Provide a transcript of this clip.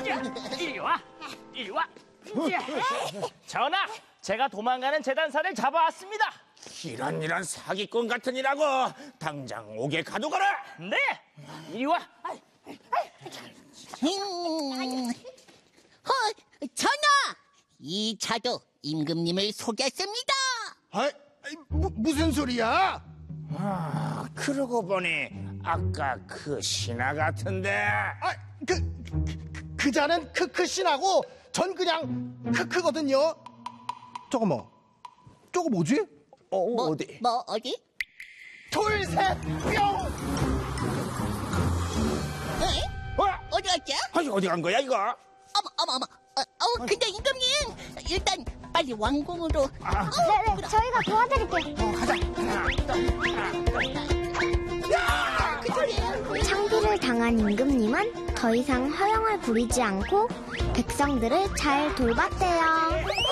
이리 와. 이리 와. 전하, 제가 도망가는 재단사를 잡아왔습니다. 이런 사기꾼 같은 이라고 당장 옥에 가둬가라. 네, 이리 와. 전하! 이 차도 임금님을 속였습니다. 무슨 소리야? 그러고 보니 아까 그 신하 같은데. 그 자는 크크신하고 전 그냥 크크거든요. 잠깐만, 저거 뭐지? 어디? 어디? 둘, 셋, 뿅! 어디 갔지? 아니, 어디 간 거야 이거? 어머. 근데 임금님, 일단 빨리 왕궁으로. 네, 저희가 도와드릴게요. 창피를 당한 임금님은 더 이상 허영을 부리지 않고 백성들을 잘 돌봤대요.